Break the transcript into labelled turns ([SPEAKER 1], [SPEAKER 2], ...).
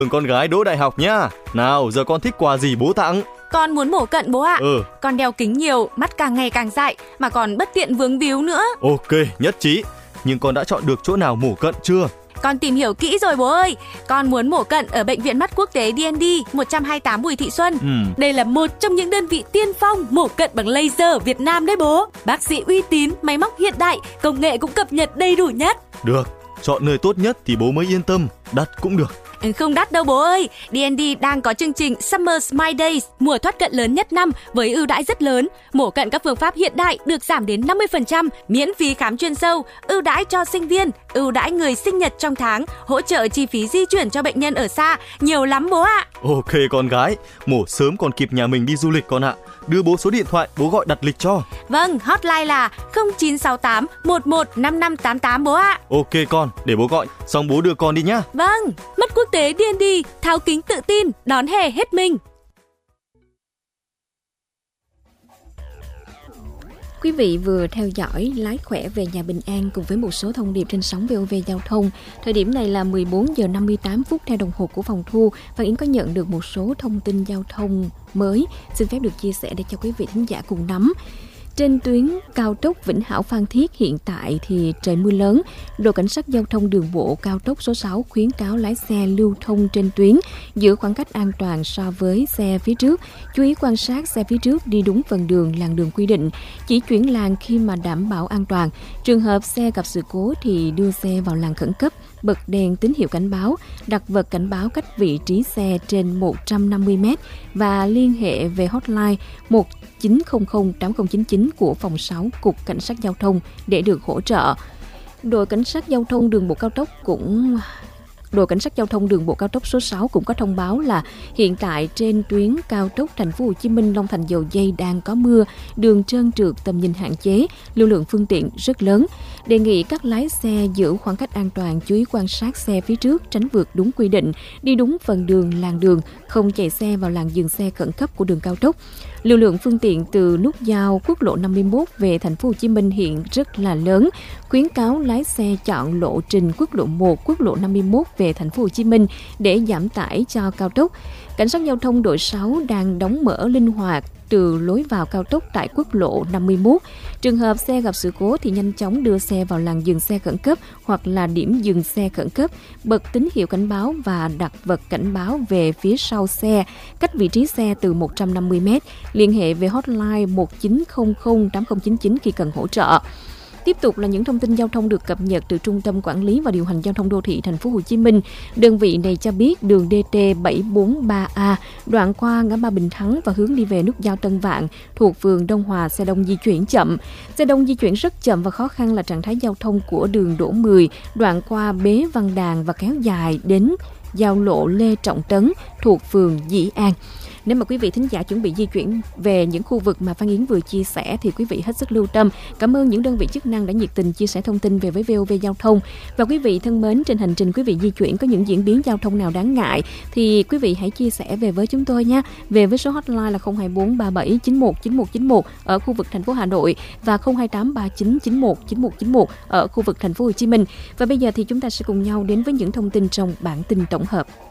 [SPEAKER 1] Con gái đỗ đại học nhá. Nào, giờ con thích quà gì bố tặng?
[SPEAKER 2] Con muốn mổ cận bố ạ. Con đeo kính nhiều, mắt càng ngày càng dại, mà còn bất tiện vướng víu nữa.
[SPEAKER 1] Ok, nhất trí. Nhưng con đã chọn được chỗ nào mổ cận chưa?
[SPEAKER 2] Con tìm hiểu kỹ rồi bố ơi. Con muốn mổ cận ở Bệnh viện Mắt Quốc tế D&D 128 Bùi Thị Xuân. Đây là một trong những đơn vị tiên phong mổ cận bằng laser ở Việt Nam đấy bố. Bác sĩ uy tín, máy móc hiện đại, công nghệ cũng cập nhật đầy đủ nhất.
[SPEAKER 1] Được, chọn nơi tốt nhất thì bố mới yên tâm. Đắt cũng được.
[SPEAKER 2] Không đắt đâu bố ơi. D&D đang có chương trình Summer Smile Days, mùa thoát cận lớn nhất năm với ưu đãi rất lớn. Mổ cận các phương pháp hiện đại được giảm đến 50%, miễn phí khám chuyên sâu, ưu đãi cho sinh viên, ưu đãi người sinh nhật trong tháng, hỗ trợ chi phí di chuyển cho bệnh nhân ở xa, nhiều lắm bố ạ.
[SPEAKER 1] Ok con gái, mổ sớm còn kịp nhà mình đi du lịch con ạ. Đưa bố số điện thoại, bố gọi đặt lịch cho.
[SPEAKER 2] Vâng, hotline là 0968 115588 bố ạ.
[SPEAKER 1] Ok con, để bố gọi, xong bố đưa con đi nhá.
[SPEAKER 2] Vâng, Mắt Quốc tế D&D, tháo kính tự tin, đón hè hết mình.
[SPEAKER 3] Quý vị vừa theo dõi Lái khỏe về nhà bình an cùng với một số thông điệp trên sóng VOV Giao thông. Thời điểm này là 14 giờ 58 phút theo đồng hồ của phòng thu. Phan Yến có nhận được một số thông tin giao thông mới, xin phép được chia sẻ để cho quý vị thính giả cùng nắm. Trên tuyến cao tốc Vĩnh Hảo Phan Thiết hiện tại thì trời mưa lớn, đội cảnh sát giao thông đường bộ cao tốc số 6 khuyến cáo lái xe lưu thông trên tuyến giữ khoảng cách an toàn so với xe phía trước, chú ý quan sát xe phía trước đi đúng phần đường làn đường quy định, chỉ chuyển làn khi mà đảm bảo an toàn. Trường hợp xe gặp sự cố thì đưa xe vào làn khẩn cấp, bật đèn tín hiệu cảnh báo, đặt vật cảnh báo cách vị trí xe trên 150m và liên hệ về hotline 1900 8099 của phòng 6 Cục Cảnh sát Giao thông để được hỗ trợ. Đội Cảnh sát Giao thông đường bộ cao tốc số 6 cũng có thông báo là hiện tại trên tuyến cao tốc Thành phố Hồ Chí Minh Long Thành Dầu Giây đang có mưa, đường trơn trượt, tầm nhìn hạn chế, lưu lượng phương tiện rất lớn. Đề nghị các lái xe giữ khoảng cách an toàn, chú ý quan sát xe phía trước, tránh vượt đúng quy định, đi đúng phần đường làn đường, không chạy xe vào làn dừng xe khẩn cấp của đường cao tốc. Lưu lượng phương tiện từ nút giao quốc lộ 51 về Thành phố Hồ Chí Minh hiện rất là lớn. Khuyến cáo lái xe chọn lộ trình quốc lộ 1, quốc lộ 51 về Thành phố Hồ Chí Minh để giảm tải cho cao tốc. Cảnh sát giao thông đội 6 đang đóng mở linh hoạt từ lối vào cao tốc tại quốc lộ 51. Trường hợp xe gặp sự cố thì nhanh chóng đưa xe vào làn dừng xe khẩn cấp hoặc là điểm dừng xe khẩn cấp, bật tín hiệu cảnh báo và đặt vật cảnh báo về phía sau xe, cách vị trí xe từ 150m, liên hệ về hotline 1900 8099 khi cần hỗ trợ. Tiếp tục là những thông tin giao thông được cập nhật từ Trung tâm Quản lý và Điều hành Giao thông Đô thị Thành phố Hồ Chí Minh. Đơn vị này cho biết đường DT 743A đoạn qua ngã ba Bình Thắng và hướng đi về nút giao Tân Vạn thuộc phường Đông Hòa, xe đông di chuyển chậm. Xe đông di chuyển rất chậm và khó khăn là trạng thái giao thông của đường Đỗ 10 đoạn qua Bế Văn Đàn và kéo dài đến giao lộ Lê Trọng Tấn thuộc phường Dĩ An. Nếu mà quý vị thính giả chuẩn bị di chuyển về những khu vực mà Phan Yến vừa chia sẻ thì quý vị hết sức lưu tâm. Cảm ơn những đơn vị chức năng đã nhiệt tình chia sẻ thông tin về với VOV Giao thông. Và quý vị thân mến, trên hành trình quý vị di chuyển có những diễn biến giao thông nào đáng ngại thì quý vị hãy chia sẻ về với chúng tôi nha. Về với số hotline là 024 37 91 9191 ở khu vực thành phố Hà Nội và 028 39 91 9191 ở khu vực thành phố Hồ Chí Minh. Và bây giờ thì chúng ta sẽ cùng nhau đến với những thông tin trong bản tin tổng hợp.